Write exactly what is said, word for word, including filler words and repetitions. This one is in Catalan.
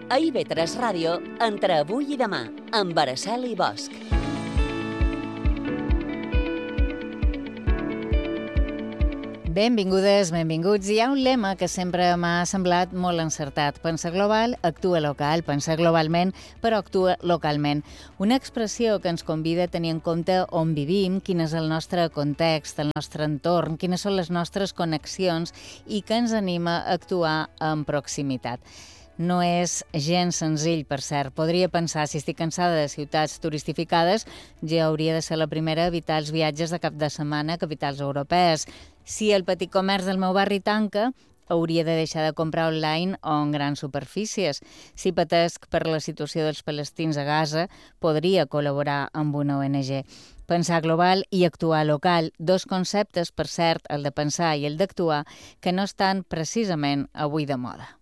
A I V tres Ràdio, entre avui i demà, amb Araceli Bosch. Benvingudes, benvinguts. Hi ha un lema que sempre m'ha semblat molt encertat. Pensa global, actua local. Pensa globalment, però actua localment. Una expressió que ens convida a tenir en compte on vivim, quin és el nostre context, el nostre entorn, quines són les nostres connexions i que ens anima a actuar en proximitat. No és gens senzill, per cert. Podria pensar, si estic cansada de ciutats turistificades, ja hauria de ser la primera a evitar els viatges de cap de setmana a capitals europees. Si el petit comerç del meu barri tanca, hauria de deixar de comprar online o en grans superfícies. Si patesc per la situació dels palestins a Gaza, podria col·laborar amb una O N G. Pensar global i actuar local, dos conceptes, per cert, el de pensar i el d'actuar, que no estan precisament avui de moda.